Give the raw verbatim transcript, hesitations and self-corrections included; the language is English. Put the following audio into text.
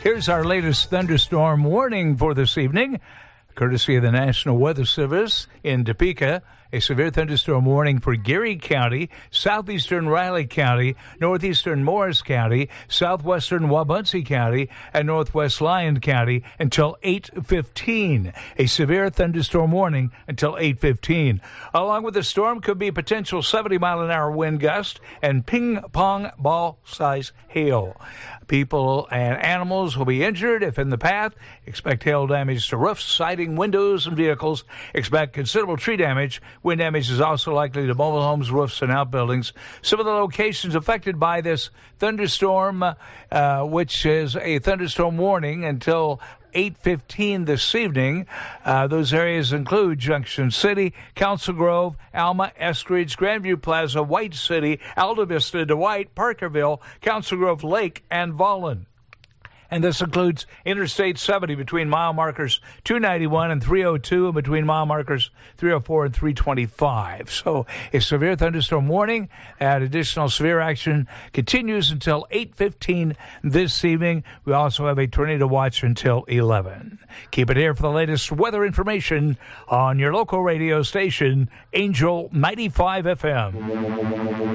Here's our latest thunderstorm warning for this evening, courtesy of the National Weather Service in Topeka. A severe thunderstorm warning for Geary County, southeastern Riley County, northeastern Morris County, southwestern Wabaunsee County, and northwest Lyon County until eight fifteen. A severe thunderstorm warning until eight fifteen. Along with the storm could be potential seventy mile an hour wind gust and ping-pong ball-size hail. People and animals will be injured if in the path. Expect hail damage to roofs, siding, windows, and vehicles. Expect considerable tree damage. Wind damage is also likely to mobile homes, roofs, and outbuildings. Some of the locations affected by this thunderstorm, uh, which is a thunderstorm warning until eight fifteen this evening. Uh, those areas include Junction City, Council Grove, Alma, Eskridge, Grandview Plaza, White City, Alta Vista, Dwight, Parkerville, Council Grove Lake, and Vollen. And this includes Interstate seventy between mile markers two ninety-one and three oh two, and between mile markers three oh four and three twenty-five. So a severe thunderstorm warning and additional severe action continues until eight fifteen this evening. We also have a tornado watch until eleven. Keep it here for the latest weather information on your local radio station, Angel ninety-five F M.